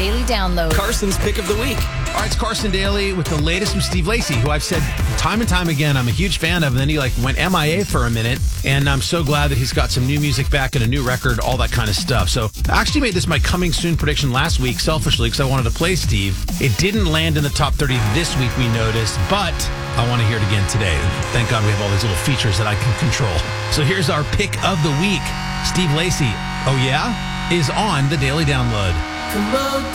Daily Download. Carson's pick of the week. All right, it's Carson Daly with the latest from Steve Lacy, who I've said time and time again I'm a huge fan of, and then he went MIA for a minute, and I'm so glad that he's got some new music back and a new record, all that kind of stuff. So I actually made this my coming soon prediction last week, selfishly, because I wanted to play Steve. It didn't land in the top 30 this week, we noticed, but I want to hear it again today. Thank God we have all these little features that I can control. So here's our pick of the week. Steve Lacy, oh yeah, is on the Daily Download. Come on.